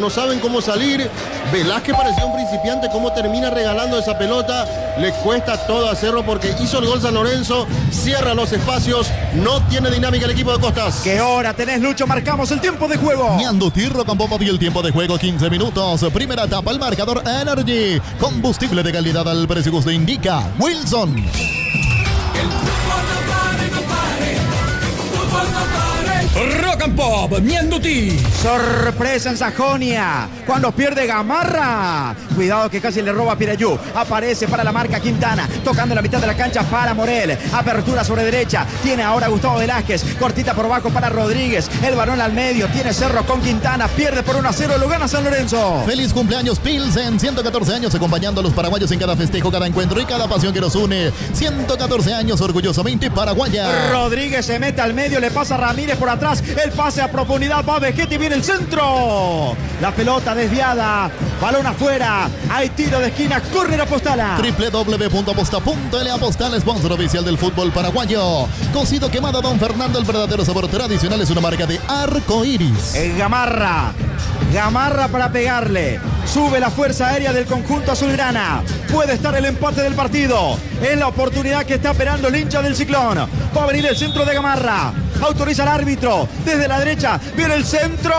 no saben cómo salir. Velázquez parecía un principiante, cómo termina regalando esa pelota. Le cuesta todo a Cerro porque hizo el gol San Lorenzo, cierra los espacios, no tiene dinámica el equipo de Costas. ¿Qué hora tenés, Lucho? Marcamos el tiempo de juego. Ñanduti, Rocambó movió el tiempo de juego, 15 minutos. Primera etapa, el marcador Energy. Combustible de calidad al precio que usted indica. Wilson. El fútbol no pare, no pare. Fútbol no pare. Rock and Pop, Ñanduti. Sorpresa en Sajonia, cuando pierde Gamarra. Cuidado que casi le roba a Pirayú. Aparece para la marca Quintana, tocando la mitad de la cancha para Morel. Apertura sobre derecha, tiene ahora Gustavo Velázquez. Cortita por abajo para Rodríguez. El balón al medio, tiene Cerro con Quintana. Pierde por 1-0, lo gana San Lorenzo. Feliz cumpleaños Pilsen, 114 años acompañando a los paraguayos en cada festejo, cada encuentro y cada pasión que nos une. 114 años orgullosamente paraguaya. Rodríguez se mete al medio, le pasa a Ramírez por atrás. El pase a profundidad, va Vegetti, viene el centro. La pelota desviada, balón afuera. Hay tiro de esquina, córner Apostala. www.aposta.l Apostal, sponsor oficial del fútbol paraguayo. Cocido quemado Don Fernando, el verdadero sabor tradicional, es una marca de Arco Iris. Gamarra para pegarle. Sube la fuerza aérea del conjunto azulgrana. Puede estar el empate del partido. Es la oportunidad que está esperando el hincha del Ciclón. Va a venir el centro de Gamarra. Autoriza el árbitro. Desde la derecha viene el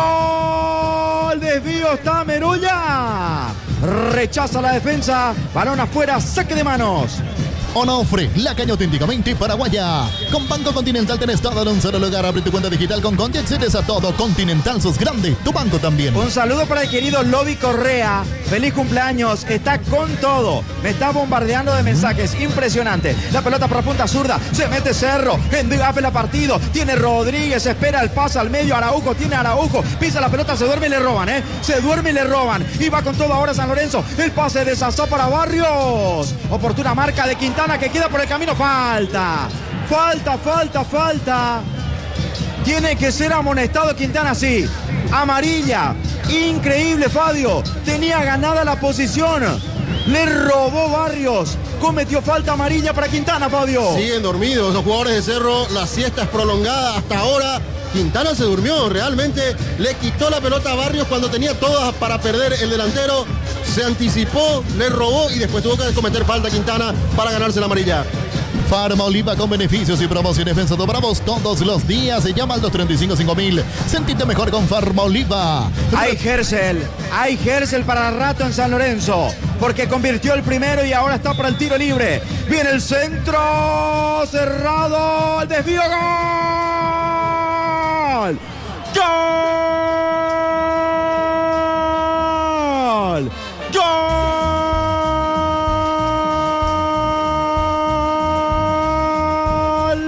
centro. El desvío está Meroya. Rechaza la defensa. Balón afuera. Saque de manos. Onofre, la caña auténticamente paraguaya. Con Banco Continental tenés todo en un solo lugar. Abre tu cuenta digital con Conti, accedes a todo. Continental, sos grande, tu banco también. Un saludo para el querido Lobby Correa. Feliz cumpleaños, está con todo. Me está bombardeando de mensajes, impresionante. La pelota para punta zurda, se mete Cerro. Engafe la partido, tiene Rodríguez, espera el pase al medio. Araujo, tiene Araujo. Pisa la pelota, se duerme y le roban, Se duerme y le roban. Y va con todo ahora San Lorenzo. El pase de Sazá para Barrios. Oportuna marca de Quintana que queda por el camino. Falta. Tiene que ser amonestado Quintana, sí. Amarilla. Increíble, Fabio. Tenía ganada la posición. Le robó Barrios. Cometió falta amarilla para Quintana, Fabio. Siguen dormidos los jugadores de Cerro. La siesta es prolongada hasta ahora. Quintana se durmió, realmente le quitó la pelota a Barrios cuando tenía todas para perder el delantero. Se anticipó, le robó y después tuvo que cometer falta Quintana para ganarse la amarilla. Farma Oliva con beneficios y promociones Vencedo Bravos todos los días. Se llama al 235-5000. Sentite mejor con Farma Oliva. Hay Gersel para rato en San Lorenzo, porque convirtió el primero y ahora está para el tiro libre. Viene el centro, cerrado, el desvío, ¡gol! ¡Gol! ¡Gol!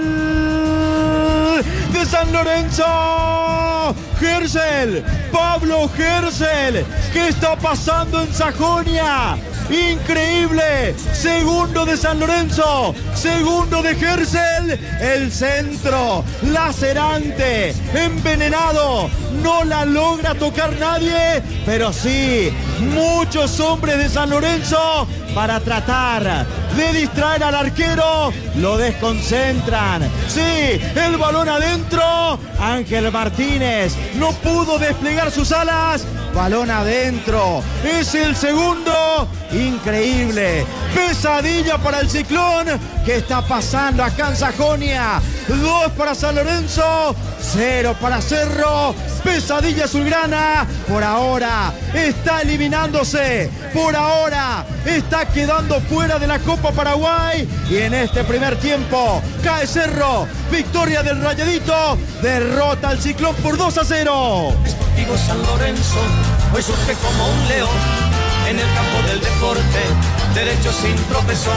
De San Lorenzo. Gersel, Pablo Gersel. ¿Qué está pasando en Sajonia? Increíble, segundo de San Lorenzo, segundo de Gersel, el centro, lacerante, envenenado, no la logra tocar nadie, pero sí, muchos hombres de San Lorenzo para tratar de distraer al arquero, lo desconcentran, sí, el balón adentro, Ángel Martínez no pudo desplegar sus alas, balón adentro, es el segundo. Increíble, pesadilla para el Ciclón. ¿Qué está pasando acá en Sajonia? 2 para San Lorenzo, 0 para Cerro. Pesadilla azulgrana. Por ahora está eliminándose. Por ahora está quedando fuera de la Copa Paraguay. Y en este primer tiempo cae Cerro. Victoria del Rayadito. Derrota al Ciclón por 2-0. Sportivo San Lorenzo hoy surge como un león en el campo del deporte, derecho sin tropezón.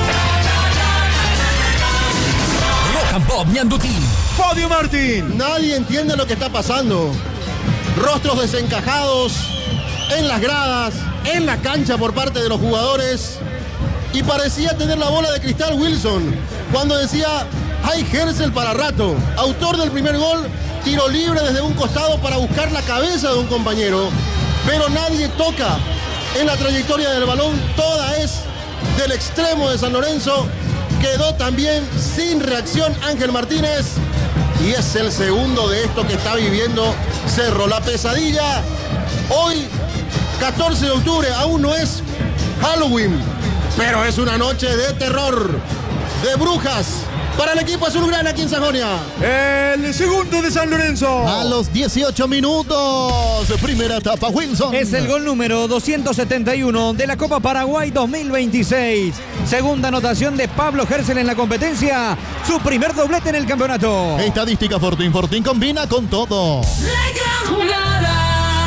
Rock and Pop, Ñanduti. Fabio Martín. Nadie entiende lo que está pasando. Rostros desencajados en las gradas, en la cancha por parte de los jugadores. Y parecía tener la bola de cristal Wilson cuando decía: hay Gersel para rato. Autor del primer gol, tiro libre desde un costado para buscar la cabeza de un compañero. Pero nadie toca. En la trayectoria del balón, toda es del extremo de San Lorenzo. Quedó también sin reacción Ángel Martínez. Y es el segundo de esto que está viviendo Cerro. La pesadilla hoy 14 de octubre, aún no es Halloween, pero es una noche de terror, de brujas, para el equipo azulgrana aquí en Sajonia. El segundo de San Lorenzo. A los 18 minutos, primera etapa, Wilson. Es el gol número 271 de la Copa Paraguay 2026. Segunda anotación de Pablo Hersel en la competencia. Su primer doblete en el campeonato. Estadística Fortín. Fortín combina con todo. La gran jugada.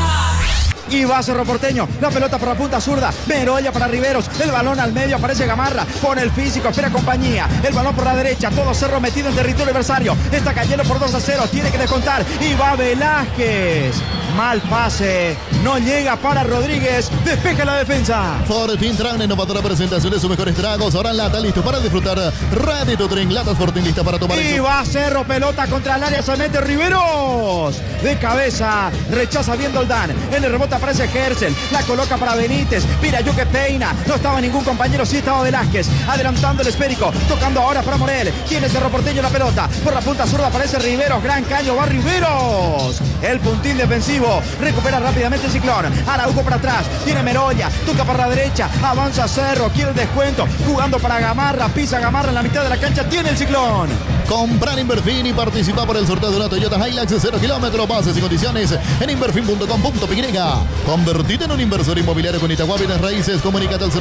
Y va Cerro Porteño, la pelota por la punta zurda, Merolla para Riveros, el balón al medio, aparece Gamarra, pone el físico, espera compañía, el balón por la derecha, todo Cerro metido en territorio adversario, está cayendo por 2-0, tiene que descontar, y va Velázquez, mal pase, no llega para Rodríguez, despeja la defensa. Fortín trae una innovadora presentación de sus mejores tragos, ahora en lata, listo para disfrutar. Ready to drink, latas Fortín lista para tomar. Y va Cerro, pelota contra el área, se mete Riveros, de cabeza, rechaza bien Doldán, en el rebote aparece Hersel, la coloca para Benítez, Pirayu que peina, no estaba ningún compañero, sí estaba Velázquez, adelantando el esférico, tocando ahora para Morel, tiene Cerro Porteño la pelota, por la punta zurda aparece Riveros, gran caño, va Riveros, el puntín defensivo, recupera rápidamente el Ciclón, Araujo para atrás, tiene Merolla, toca para la derecha, avanza Cerro, quiere el descuento, jugando para Gamarra, pisa Gamarra en la mitad de la cancha, tiene el Ciclón. Comprar Inverfin y participa por el sorteo de una Toyota Hilux 0 kilómetros, bases y condiciones en inverfin.com.py. Convertite en un inversor inmobiliario con Itagua Bienes Raíces. Comunícate al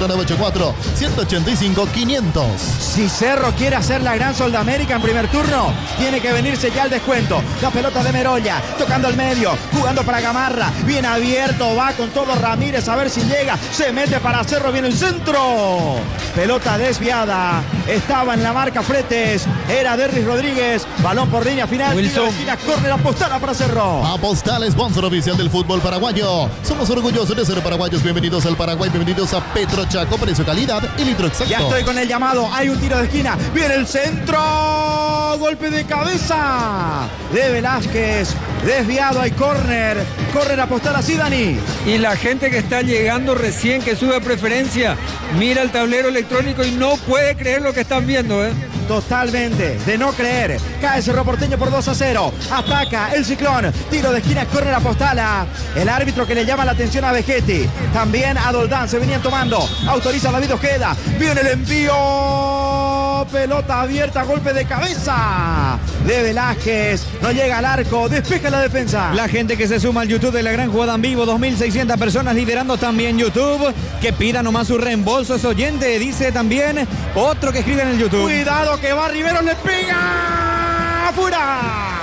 0984-185-500. Si Cerro quiere hacer la gran Soldamérica en primer turno, tiene que venirse ya al descuento. La pelota de Merolla, tocando al medio, jugando para Gamarra, bien abierto, va con todo Ramírez, a ver si llega, se mete para Cerro, viene el centro. Pelota desviada, estaba en la marca Fretes, era Derris Rodríguez, balón por línea final, Wilson. córner Apostala para Cerro. Apostal, sponsor oficial del fútbol paraguayo. Somos orgullosos de ser paraguayos. Bienvenidos al Paraguay, bienvenidos a Petrochaco, precio, calidad y litro exacto. Ya estoy con el llamado, hay un tiro de esquina, viene el centro, golpe de cabeza de Velázquez, desviado, hay córner Apostala, así Dani. Y la gente que está llegando recién, que sube a preferencia, mira el tablero electrónico y no puede creer lo que están viendo, ¿eh? Totalmente, de no creer. Cae Cerro Porteño por 2-0. Ataca el Ciclón. Tiro de esquina, córner Apostala. El árbitro que le llama la atención a Vegetti. También a Doldán. Se venían tomando. Autoriza David Ojeda. Viene el envío. Pelota abierta, golpe de cabeza de Velázquez. No llega al arco. Despeja la defensa. La gente que se suma al YouTube de la gran jugada en vivo, 2.600 personas liderando también YouTube. Que pida nomás su reembolso, es oyente, dice también otro que escribe en el YouTube. Cuidado que va Riveros, le pega. ¡Afuera!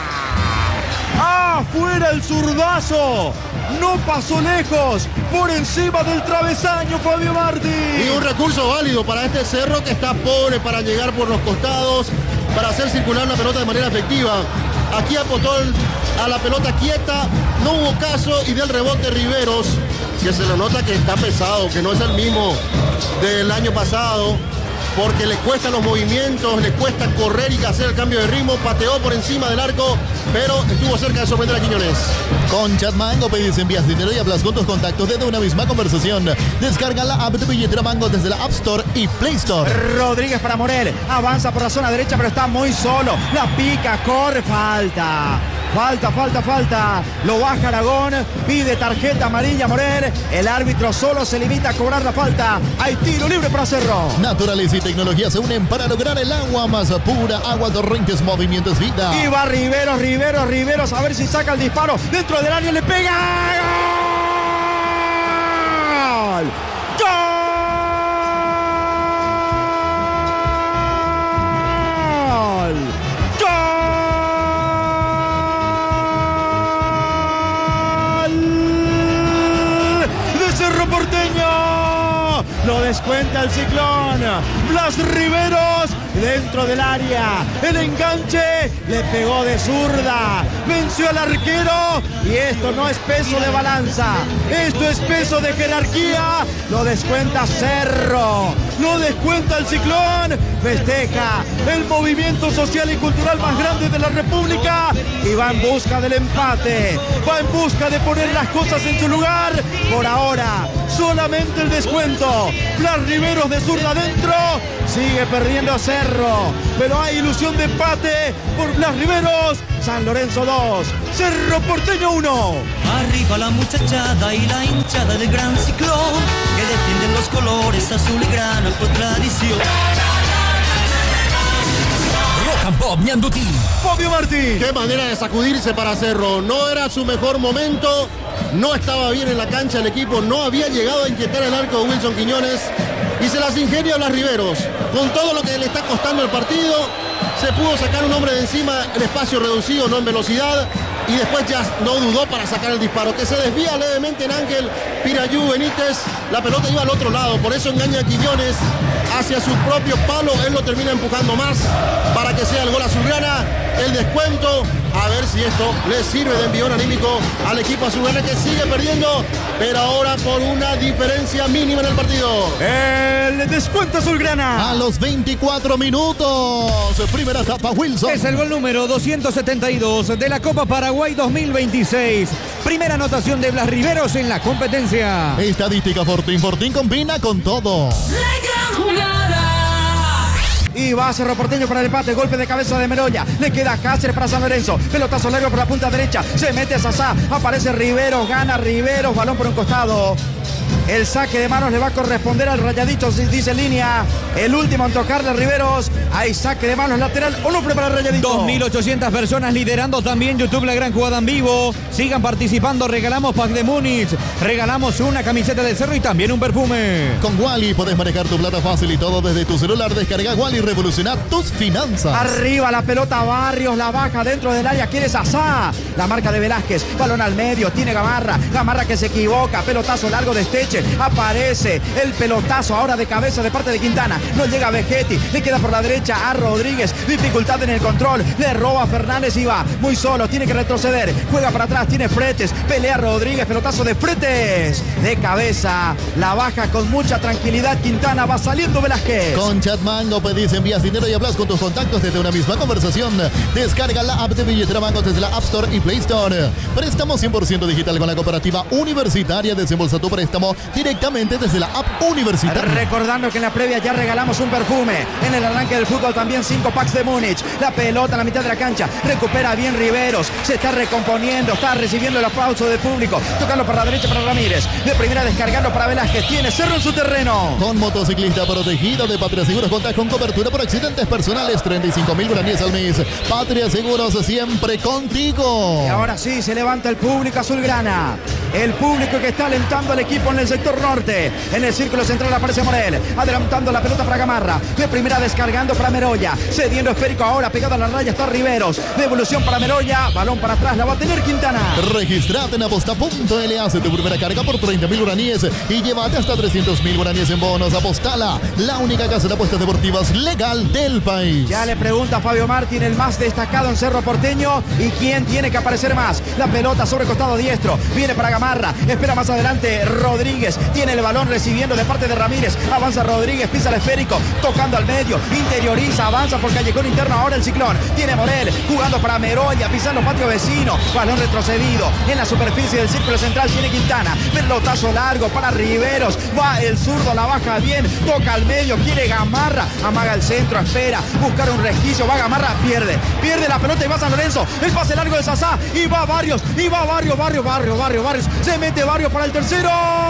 ¡Afuera el zurdazo! No pasó lejos, por encima del travesaño Fabio Martí. Y un recurso válido para este Cerro que está pobre para llegar por los costados, para hacer circular la pelota de manera efectiva. Aquí apostó a la pelota quieta, no hubo caso, y del rebote Riveros, que se le nota que está pesado, que no es el mismo del año pasado, porque le cuesta los movimientos, le cuesta correr y hacer el cambio de ritmo. Pateó por encima del arco, pero estuvo cerca de sorprender a Quiñones. Con Chat Mango pedís, envías dinero y hablas con tus contactos desde una misma conversación. Descarga la app de billetera Mango desde la App Store y Play Store. Rodríguez para Morel, avanza por la zona derecha, pero está muy solo. La pica, corre, falta. Lo baja Aragón, pide tarjeta amarilla Morel. El árbitro solo se limita a cobrar la falta. Hay tiro libre para Cerro. Naturaleza y tecnología se unen para lograr el agua más pura. Agua Torrentes, movimientos, vida. Y va Riveros, a ver si saca el disparo. Dentro del área le pega. ¡Gol! Lo descuenta el Ciclón. Blas Riveros dentro del área. El enganche le pegó de zurda. Venció al arquero. Y esto no es peso de balanza. Esto es peso de jerarquía. Lo descuenta Cerro. Lo descuenta el Ciclón. Festeja el movimiento social y cultural más grande de la República. Y va en busca del empate. Va en busca de poner las cosas en su lugar. Por ahora, solamente el descuento. Blas Riveros de zurda adentro. Sigue perdiendo Cerro. Cerro, pero hay ilusión de empate por Blas Riveros. San Lorenzo 2, Cerro Porteño 1. Arriba la muchachada y la hinchada del gran ciclón, que defienden los colores azul y grana por tradición. Rock and Pop Ñandutí. Fabio Martín. Qué manera de sacudirse para Cerro. No era su mejor momento. No estaba bien en la cancha el equipo. No había llegado a inquietar el arco de Wilson Quiñones. Y se las ingenia a Blas Riveros. Con todo lo que le está costando el partido, se pudo sacar un hombre de encima en espacio reducido, no en velocidad. Y después ya no dudó para sacar el disparo, que se desvía levemente en Ángel Pirayú Benítez. La pelota iba al otro lado, por eso engaña a Quiñones hacia su propio palo. Él lo termina empujando más para que sea el gol azulgrana. El descuento, a ver si esto le sirve de envión anímico al equipo azulgrana, que sigue perdiendo, pero ahora por una diferencia mínima en el partido. El descuento azulgrana. A los 24 minutos. Primera etapa, Wilson. Es el gol número 272 de la Copa Paraguay 2026. Primera anotación de Blas Riveros en la competencia. Estadística Fortín. Fortín combina con todo. Y va Cerro Porteño para el empate, golpe de cabeza de Meroya, le queda Cáceres para San Lorenzo, pelotazo largo por la punta derecha, se mete Sasá, aparece Riveros, gana Riveros, balón por un costado. El saque de manos le va a corresponder al Rayadito, dice en línea. El último en tocarle a Riveros. Hay saque de manos lateral, Onofre para el Rayadito. 2.800 personas liderando también YouTube La Gran Jugada en vivo. Sigan participando, regalamos pack de Múnich, regalamos una camiseta de Cerro y también un perfume. Con Wally podés manejar tu plata fácil y todo desde tu celular. Descarga Wally y revoluciona tus finanzas. Arriba la pelota, Barrios la baja dentro del área, quiere Sasá. La marca de Velázquez, balón al medio, tiene Gamarra que se equivoca, pelotazo largo de Esteche, aparece el pelotazo ahora de cabeza de parte de Quintana, no llega Vegetti, le queda por la derecha a Rodríguez, dificultad en el control, le roba a Fernández y va muy solo, tiene que retroceder, juega para atrás, tiene Fretes, pelea Rodríguez, pelotazo de Fretes, de cabeza, la baja con mucha tranquilidad Quintana, va saliendo Velázquez. Con Chatmango pedís, envías dinero y hablas con tus contactos desde una misma conversación. Descarga la app de Billetera Mango desde la App Store y Play Store. Préstamo 100% digital con la Cooperativa Universitaria. Desembolsa tu préstamo directamente desde la app universitaria. Recordando que en la previa ya regalamos un perfume. En el arranque del fútbol también 5 packs de Múnich. La pelota en la mitad de la cancha. Recupera bien Riveros. Se está recomponiendo. Está recibiendo el aplauso del público. Tocando para la derecha para Ramírez. De primera descargando para Velázquez. Tiene Cerro en su terreno. Con motociclista protegido de Patria Seguros contás con cobertura por accidentes personales. 35.000 guaraníes al mes. Patria Seguros siempre contigo. Y ahora sí se levanta el público azulgrana. El público que está alentando al equipo en el sector norte. En el círculo central aparece Morel. Adelantando la pelota para Gamarra. De primera descargando para Meroya. Cediendo esférico ahora. Pegado a la raya está Riveros. Devolución para Meroya. Balón para atrás. La va a tener Quintana. Registrate en aposta.l. Hace tu primera carga por 30.000 guaraníes. Y llévate hasta 300.000 guaraníes en bonos. Apostala. La única casa de apuestas deportivas legal del país. Ya le pregunta a Fabio Martín, el más destacado en Cerro Porteño. ¿Y quién tiene que aparecer más? La pelota sobre costado diestro. Viene para Gamarra. Espera más adelante Rodríguez. Tiene el balón recibiendo de parte de Ramírez. Avanza Rodríguez, pisa el esférico. Tocando al medio. Interioriza, avanza por callejón interno. Ahora el Ciclón. Tiene Morel jugando para Meroya. Pisando patio vecino. Balón retrocedido. En la superficie del círculo central tiene Quintana. Pelotazo largo para Riveros. Va el zurdo, la baja bien. Toca al medio. Quiere Gamarra. Amaga el centro. Espera. Buscar un resquicio. Va Gamarra. Pierde. Pierde la pelota y va San Lorenzo. El pase largo de Sasá. Y va Barrios. Y va Barrios. Se mete Barrios para el tercero.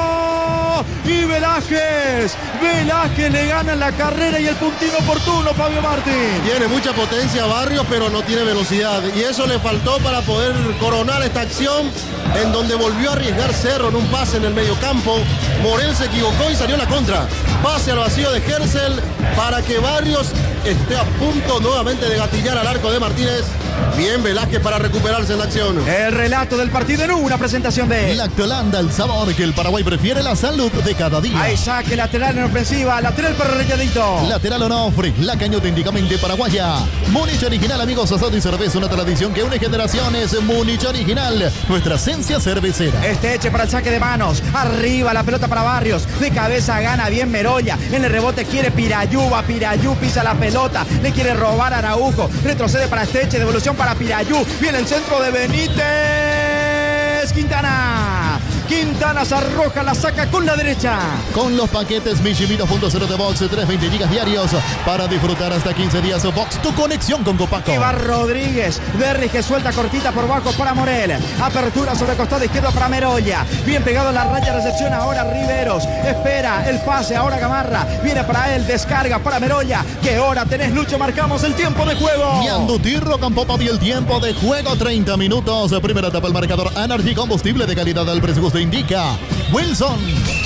Y Velázquez le gana la carrera y el puntín oportuno, Fabio Martín. Tiene mucha potencia Barrios, pero no tiene velocidad. Y eso le faltó para poder coronar esta acción, en donde volvió a arriesgar Cerro en un pase en el mediocampo. Morel se equivocó y salió a la contra. Pase al vacío de Hersel para que Barrios esté a punto nuevamente de gatillar al arco de Martínez. Bien Velázquez para recuperarse en la acción. El relato del partido en una presentación de Lactolanda, el sabor que el Paraguay prefiere, la salud de cada día. Hay saque lateral en ofensiva, lateral para Rayadito. Lateral Onofre, la cañota indicamente paraguaya. Múnich original, amigos, asado y cerveza, una tradición que une generaciones. Múnich original, nuestra esencia cervecera. Esteche para el saque de manos. Arriba la pelota para Barrios. De cabeza gana bien Meroya. En el rebote quiere Pirayú. Va Pirayú, pisa la pelota. Le quiere robar a Araujo. Retrocede para Esteche. Devolución para Pirayú. Viene el centro de Benítez. Quintana. Quintana se arroja, la saca con la derecha. Con los paquetes Mishimino .0 de Box, 320 gigas diarios para disfrutar hasta 15 días. Box, tu conexión con Copaco. Y va Rodríguez. Derri que suelta cortita por bajo para Morel. Apertura sobre costado izquierdo para Merolla. Bien pegado en la raya, recepción ahora Riveros. Espera el pase, ahora Gamarra. Viene para él, descarga para Merolla. ¿Qué hora tenés, Lucho? Marcamos el tiempo de juego. Ñandutí, Rock and Pop y el tiempo de juego, 30 minutos. Primera etapa, el marcador Energy, combustible de calidad al precio que indica Wilson.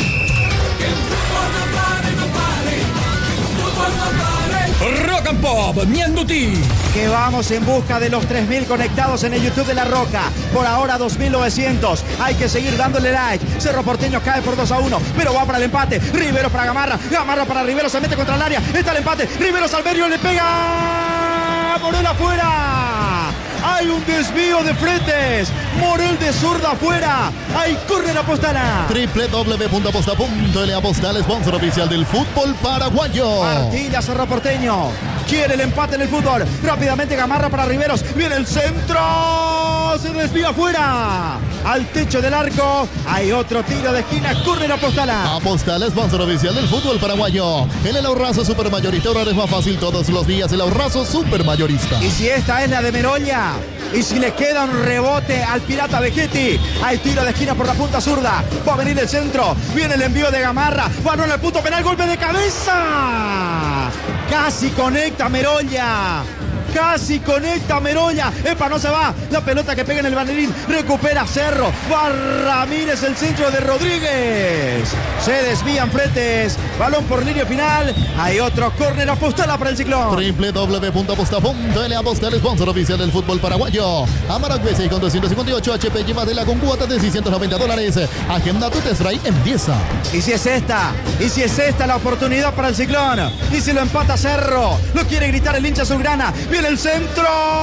Rock and Pop, Ñandutí. Que vamos en busca de los 3.000 conectados en el YouTube de La Roca. Por ahora 2.900. Hay que seguir dándole like. Cerro Porteño cae por 2-1, pero va para el empate. Rivero para Gamarra. Gamarra para Rivero, se mete contra el área. Está el empate. Rivero Salverio le pega. Morel afuera. Hay un desvío de fretes. Morel de zurda afuera. Hay córner Apostala. www.aposta.l. Apostal, sponsor oficial del fútbol paraguayo. Martilla, Cerro Porteño. Quiere el empate en el fútbol. Rápidamente Gamarra para Riveros. Viene el centro. Se desvía afuera. Al techo del arco. Hay otro tiro de esquina. Córner Apostala. Apostal, sponsor oficial del fútbol paraguayo. En el ahorrazo supermayorista, ahora es más fácil todos los días. El ahorrazo supermayorista. Y si esta es la de Merolla. Y si le queda un rebote al Pirata Vegetti. Hay tiro de esquina por la punta zurda. Va a venir el centro. Viene el envío de Gamarra. Balón al punto penal. Golpe de cabeza. Casi conecta Merolla. Casi conecta Merolla. Epa, no se va. La pelota que pega en el banderín. Recupera Cerro. Va Ramírez, el centro de Rodríguez. Se desvían fretes. Balón por línea final. Hay otro córner. Apostala para el Ciclón. www.aposta.l. Apostal, sponsor oficial del fútbol paraguayo. Amarok V6 con 258 HP. Llévatela con cuotas de $690. Agenda tu test drive, empieza. Y si es esta la oportunidad para el Ciclón. Y si lo empata Cerro. Lo quiere gritar el hincha azulgrana. Viene el centro.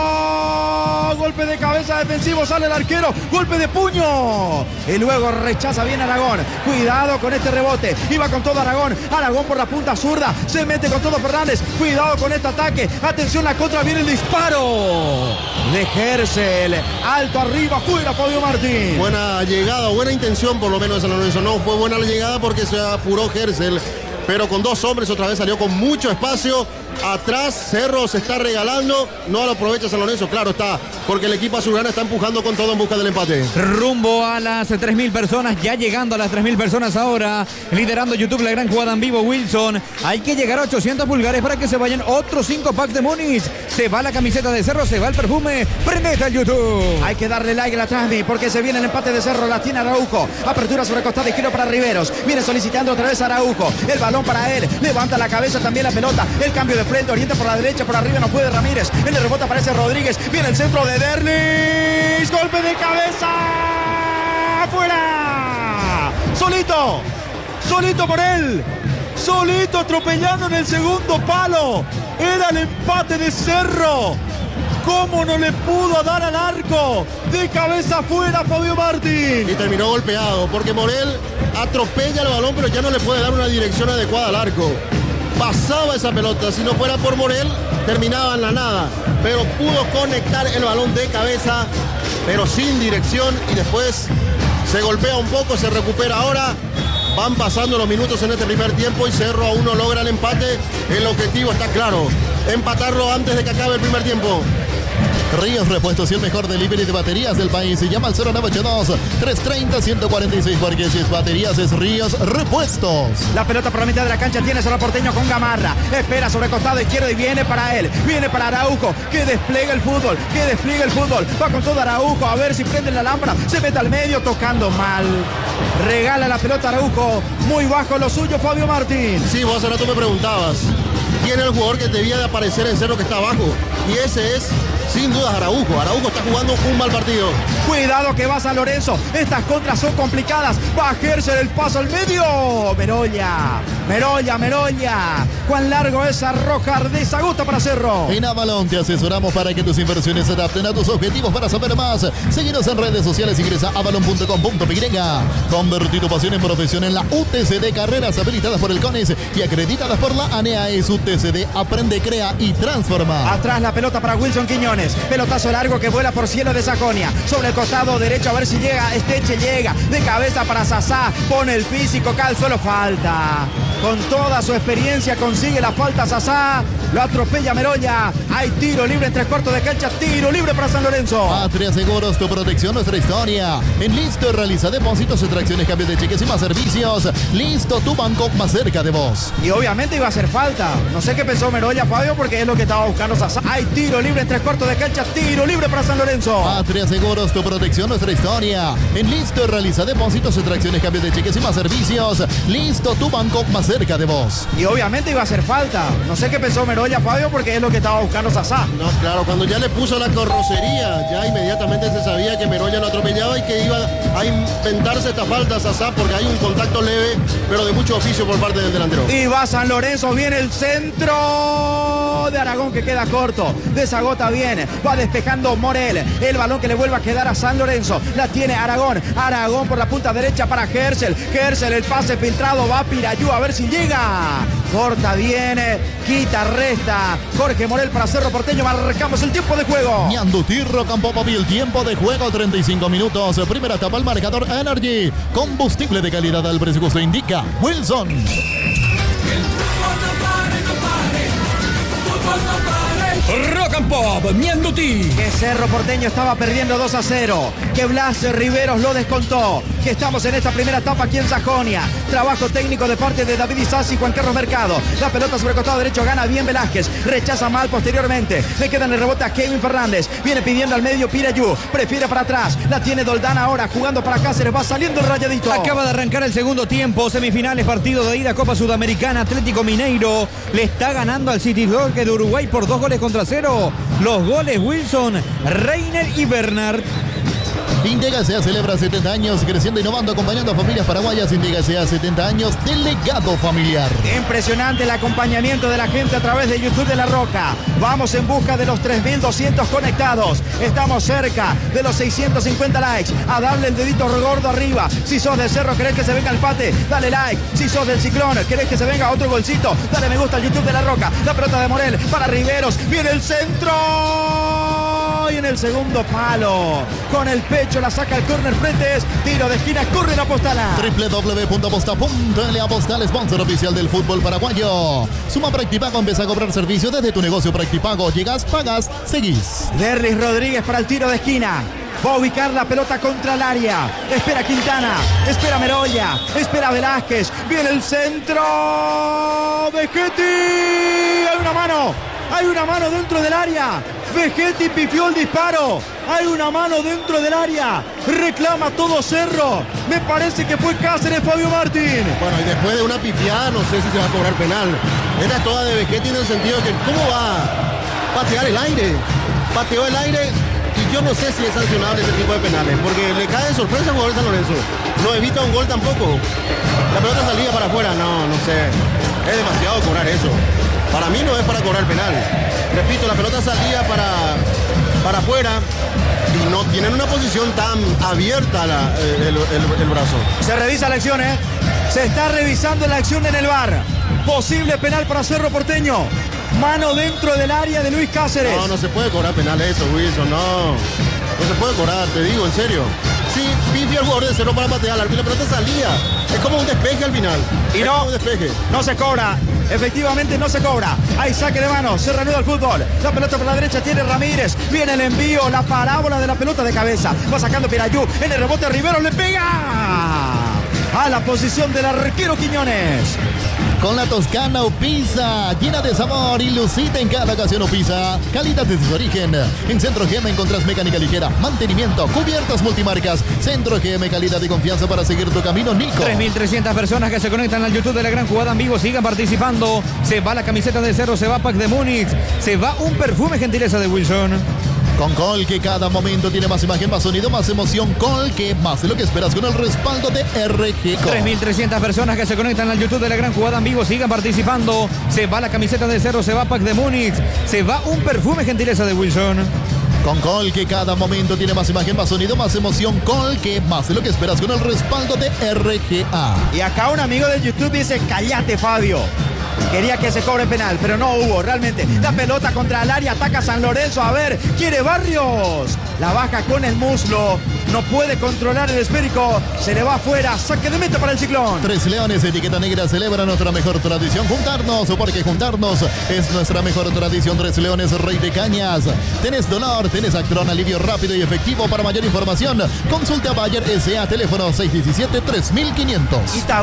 Golpe de cabeza defensivo. Sale el arquero. Golpe de puño. Y luego rechaza bien Aragón. Cuidado con este rebote. Iba con todo Aragón. Aragón por la punta zurda. Se mete con todo Fernández. Cuidado con este ataque. Atención, la contra. Viene el disparo de Gersel. Alto arriba. Fuera Fabio Martín. Buena llegada, buena intención por lo menos de San Lorenzo. No fue buena la llegada porque se apuró Gersel. Pero con dos hombres otra vez salió con mucho espacio. Atrás Cerro se está regalando. No lo aprovecha San Lorenzo, claro está. Porque el equipo azulgrana está empujando con todo en busca del empate. Rumbo a las 3.000 personas. Ya llegando a las 3.000 personas ahora. Liderando YouTube la gran jugada en vivo Wilson. Hay que llegar a 800 pulgares para que se vayan otros 5 packs de Múnich. Se va la camiseta de Cerro. Se va el perfume. Prendete al YouTube. Hay que darle like a la transmi porque se viene el empate de Cerro. La tiene Araujo. Apertura sobre costado izquierdo para Riveros. Viene solicitando otra vez Araujo. El balón para él. Levanta la cabeza también la pelota. El cambio de frente. Orienta por la derecha. Por arriba no puede Ramírez. En el rebote aparece Rodríguez. Viene el centro de Derlis. Golpe de cabeza. ¡Afuera! Solito. Solito por él. Solito atropellando en el segundo palo. Era el empate de Cerro. ¿Cómo no le pudo dar al arco? De cabeza afuera Fabio Martín. Y terminó golpeado porque Morel atropella el balón, pero ya no le puede dar una dirección adecuada al arco. Pasaba esa pelota, si no fuera por Morel, terminaba en la nada. Pero pudo conectar el balón de cabeza, pero sin dirección. Y después se golpea un poco, se recupera ahora. Van pasando los minutos en este primer tiempo y Cerro aún no logra el empate. El objetivo está claro, empatarlo antes de que acabe el primer tiempo. Ríos Repuestos y el mejor delivery de baterías del país. Se llama al 0982-330-146 porque si es baterías es Ríos Repuestos. La pelota por la mitad de la cancha tiene Cerro Porteño con Gamarra. Espera sobre costado izquierdo y viene para él. Viene para Araujo que despliega el fútbol. Va con todo Araujo a ver si prende la lámpara. Se mete al medio tocando mal. Regala la pelota Araujo. Muy bajo lo suyo Fabio Martín. Sí, vos ahora tú me preguntabas quién es el jugador que debía de aparecer en Cerro que está abajo. Y ese es sin dudas Araujo. Araujo está jugando un mal partido. Cuidado que va San Lorenzo. Estas contras son complicadas. Va a ejercer el paso al medio. Merolla. Cuán largo es arrojar de esa gota para Cerro. En Avalon te asesoramos para que tus inversiones se adapten a tus objetivos. Para saber más, síguenos en redes sociales. Ingresa a avalon.com.py. Convertir tu pasión en profesión en la UTCD. Carreras habilitadas por el CONES y acreditadas por la ANEAES. UTCD aprende, crea y transforma. Atrás la pelota para Wilson Quiñones. Quiñones. Pelotazo largo que vuela por cielo de Sajonia. Sobre el costado derecho a ver si llega. Esteche llega. De cabeza para Sasá. Pone el físico. Cae al suelo. Falta. Con toda su experiencia consigue la falta Sasá. Lo atropella Merolla. Hay tiro libre en 3/4 de cancha. Tiro libre para San Lorenzo. Patria Seguros, tu protección, nuestra historia. En Listo realiza depósitos, extracciones, cambios de cheques y más servicios. Listo, tu banco más cerca de vos. Y obviamente iba a hacer falta. No sé qué pensó Merolla, Fabio, porque es lo que estaba buscando Sasá. Hay tiro libre en 3/4 de cancha. Tiro libre para San Lorenzo. Patria Seguros, tu protección, nuestra historia. En Listo realiza depósitos, extracciones, cambios de cheques y más servicios. Listo, tu banco más cerca de vos. Y obviamente iba a hacer falta. No sé qué pensó Merolla, Fabio, porque es lo que estaba buscando Sasá. No, claro, cuando ya le puso la carrocería, ya inmediatamente se sabía que Merolla lo atropellaba y que iba a inventarse esta falta Sasá, porque hay un contacto leve, pero de mucho oficio por parte del delantero. Y va San Lorenzo, viene el centro de Aragón que queda corto. Desagota bien, va despejando Morel. El balón que le vuelve a quedar a San Lorenzo. La tiene Aragón. Aragón por la punta derecha para Gersel. Gersel, el pase filtrado, va Pirayú a ver si llega. Corta bien, quita, resta. Jorge Morel para Cerro Porteño. Marcamos el tiempo de juego. Ñandutirro Campo Móvil, tiempo de juego 35 minutos. Primera etapa, el marcador Energy. Combustible de calidad al precio que usted indica. Wilson. Rock and Pop, Ñandutí. Que Cerro Porteño estaba perdiendo 2-0. Que Blas Riveros lo descontó. Que estamos en esta primera etapa aquí en Sajonia. Trabajo técnico de parte de David Isasi y Juan Carlos Mercado. La pelota sobre el costado derecho, gana bien Velázquez. Rechaza mal posteriormente. Le queda en el rebote a Kevin Fernández. Viene pidiendo al medio Pirayú. Prefiere para atrás. La tiene Doldán ahora jugando para Cáceres. Va saliendo el Rayadito. Acaba de arrancar el segundo tiempo. Semifinales, partido de ida, Copa Sudamericana. Atlético Mineiro le está ganando al City Dog de Uruguay por 2-0. Los goles Wilson, Reiner y Bernard. Indega-SA celebra 70 años, creciendo, innovando, acompañando a familias paraguayas. Indega-SA 70 años, de legado familiar. Impresionante el acompañamiento de la gente a través de YouTube de La Roca. Vamos en busca de los 3.200 conectados. Estamos cerca de los 650 likes. A darle el dedito gordo arriba. Si sos del Cerro, querés que se venga el empate, dale like. Si sos del Ciclón, querés que se venga otro golcito, dale me gusta al YouTube de La Roca. La pelota de Morel para Riveros. Viene el centro. Y en el segundo palo, con el pecho la saca el córner frente, tiro de esquina, corre la Apostala. www.aposta.l, Apostal, sponsor oficial del fútbol paraguayo. Suma Practipago, empieza a cobrar servicios desde tu negocio Practipago. Llegas, pagas, seguís. Derlis Rodríguez para el tiro de esquina. Va a ubicar la pelota contra el área. Espera Quintana, espera Merolla, espera Velázquez. Viene el centro. Vegetti. Hay una mano dentro del área. Vegetti pifió el disparo. Hay una mano dentro del área. Reclama todo Cerro. Me parece que fue Cáceres, Fabio Martín. Bueno, y después de una pifiada, no sé si se va a cobrar penal. Era toda de Vegetti en el sentido de que ¿cómo va a patear el aire? Pateó el aire y yo no sé si es sancionable ese tipo de penales, porque le cae de sorpresa al jugador de San Lorenzo. No evita un gol tampoco. La pelota salía para afuera, no sé. Es demasiado cobrar eso. Para mí no es para cobrar penal. Repito, la pelota salía para afuera y no tienen una posición tan abierta el brazo. Se revisa la acción, Se está revisando la acción en el VAR. Posible penal para Cerro Porteño. Mano dentro del área de Luis Cáceres. No se puede cobrar penal eso, Wilson, no se puede cobrar, te digo, en serio. Sí, pifia el jugador de Cerro para patear, la pelota salía. Es como un despeje al final. Y no se cobra. Efectivamente no se cobra. Hay saque de mano, se reanuda el fútbol. La pelota por la derecha tiene Ramírez. Viene el envío, la parábola de la pelota de cabeza. Va sacando Pirayú. En el rebote Rivero le pega a la posición del arquero Quiñones. Con la Toscana Upisa, llena de sabor y lucita en cada ocasión. Upisa, calidad desde su origen. En Centro GM encontrás mecánica ligera, mantenimiento, cubiertas multimarcas. Centro GM, calidad y confianza para seguir tu camino, Nico. 3.300 personas que se conectan al YouTube de La Gran Jugada en vivo. Sigan participando. Se va la camiseta de Cerro, se va pack de Múnich. Se va un perfume gentileza de Wilson. Con Colque cada momento tiene más imagen, más sonido, más emoción. Colque, más de lo que esperas con el respaldo de RG. 3.300 personas que se conectan al YouTube de La Gran Jugada en vivo. Sigan participando. Se va la camiseta de Cerro, se va pack de Múnich. Se va un perfume gentileza de Wilson. Con Colque cada momento tiene más imagen, más sonido, más emoción. Colque, más de lo que esperas con el respaldo de RGA. Y acá un amigo de YouTube dice, cállate, Fabio. Quería que se cobre penal, pero no hubo. Realmente, la pelota contra el área, ataca San Lorenzo. A ver, quiere Barrios. La baja con el muslo. No puede controlar el esférico. Se le va afuera. Saque de meta para el Ciclón. Tres Leones, etiqueta negra, celebra nuestra mejor tradición. Juntarnos, porque juntarnos es nuestra mejor tradición. Tres Leones, Rey de Cañas. Tenés dolor, tenés Actron, alivio rápido y efectivo. Para mayor información, consulte a Bayer S.A. Teléfono 617-3500.